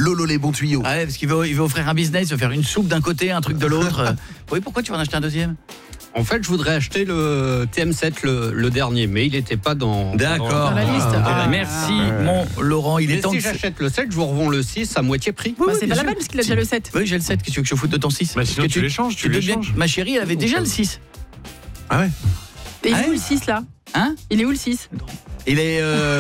Lolo les bons tuyaux. Ah ouais, parce qu'il veut offrir un business, il veut faire une soupe d'un côté, un truc de l'autre. Oui, pourquoi tu vas en acheter un deuxième ? En fait, je voudrais acheter le TM7, le dernier, mais il n'était pas dans la liste. Merci, mon Laurent. Il est temps si de... j'achète le 7, je vous revends le 6 à moitié prix. Oui, c'est pas la peine parce qu'il a déjà le 7. Oui, j'ai le 7. Qu'est-ce que tu veux que je foute de ton 6 ? Bah sinon tu l'échanges, Ma chérie, elle avait déjà le 6. Ah ouais. Et il est où le 6 là ? Hein ? Il est où le 6 ? Il est,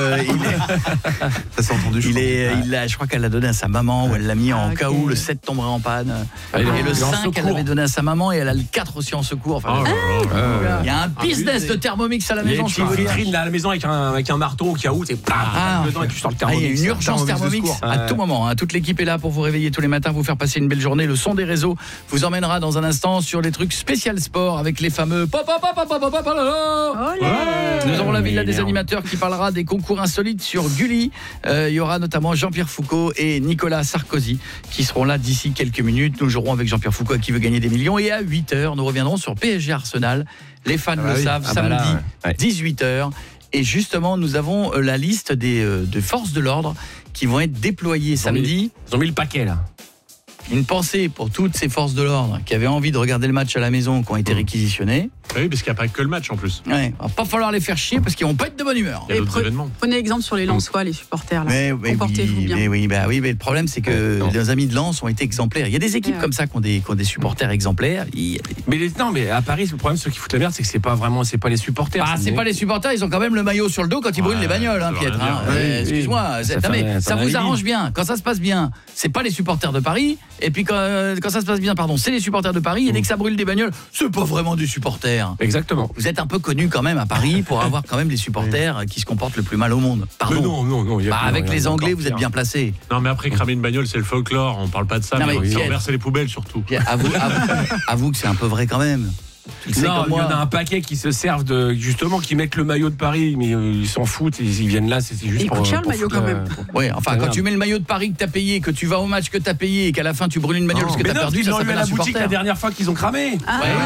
Ça s'est entendu. je crois qu'elle l'a donné à sa maman ou elle l'a mis en cas où le 7 tomberait en panne. Et le 5, elle l'avait donné à sa maman et elle a le 4 aussi en secours. Enfin, il y a un business de Thermomix à la maison. Il y a une petite vitrine là à la maison avec un marteau au cas où c'est dedans et tu sors le Thermomix. Il y a une urgence Thermomix à tout moment. Toute l'équipe est là pour vous réveiller tous les matins, vous faire passer une belle journée. Le son des réseaux vous emmènera dans un instant sur les trucs spécial sport avec les fameux Nous avons la villa des animateurs qui parlera des concours insolites sur Gulli. Il y aura notamment Jean-Pierre Foucault et Nicolas Sarkozy qui seront là d'ici quelques minutes. Nous jouerons avec Jean-Pierre Foucault qui veut gagner des millions. Et à 8h, nous reviendrons sur PSG Arsenal. Les fans le savent, samedi 18h. Et justement, nous avons la liste de forces de l'ordre qui vont être déployées samedi. Ils ont mis le paquet là. Une pensée pour toutes ces forces de l'ordre qui avaient envie de regarder le match à la maison, qui ont été réquisitionnées. Oui, parce qu'il n'y a pas que le match en plus. Ouais, va pas falloir les faire chier parce qu'ils vont pas être de bonne humeur. Il y a d'autres événements. Prenez exemple sur les Lensois, les supporters là. Comportez-vous bien. Mais le problème c'est que les amis de Lens ont été exemplaires. Il y a des équipes comme ça qui ont des supporters exemplaires. Mais à Paris, le problème ceux qui foutent la merde, c'est que c'est pas les supporters. C'est pas les supporters, ils ont quand même le maillot sur le dos quand ils brûlent les bagnoles, Pietre. Excuse-moi, ça vous arrange bien. Quand ça se passe bien, c'est pas les supporters de Paris. Et puis quand ça se passe bien, c'est les supporters de Paris. Et dès que ça brûle des bagnoles, c'est pas vraiment des supporters. Exactement. Vous êtes un peu connus quand même à Paris pour avoir quand même les supporters qui se comportent le plus mal au monde. Pardon. Non. Avec les Anglais, vous êtes bien placés. Non, mais après cramer une bagnole, c'est le folklore. On parle pas de ça, mais renverser les poubelles surtout. Avoue que c'est un peu vrai quand même. Non, il y en a un paquet qui se servent justement qui mettent le maillot de Paris, mais ils s'en foutent, ils viennent là, c'est juste pour. Il coûte cher le maillot quand même. Oui, enfin quand tu mets le maillot de Paris que t'as payé, que tu vas au match que t'as payé et qu'à la fin tu brûles une bagnole parce que t'as perdu, ça s'appelle un supporter. Boutique la dernière fois qu'ils ont cramé.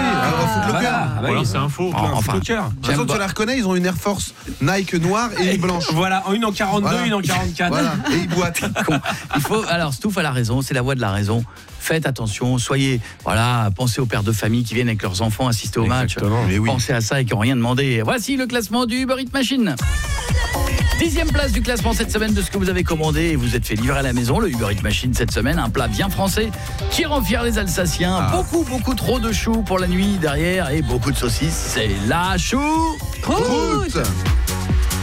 Voilà, c'est un faux. De toute façon, tu la reconnais, ils ont une Air Force Nike noire et une blanche. Voilà, une en 42, une en 44. Voilà, et ils boitent. Alors Stouff a la raison, c'est la voix de la raison. Faites attention, pensez aux pères de famille qui viennent avec leurs enfants assister au match. Pensez à ça et qui n'ont rien demandé. Voici le classement du Uber Eats Machine. 10e place du classement cette semaine de ce que vous avez commandé et vous êtes fait livrer à la maison. Le Uber Eats Machine cette semaine, un plat bien français qui rend fiers les Alsaciens. Beaucoup trop de choux pour la nuit derrière et beaucoup de saucisses. C'est la choucroute.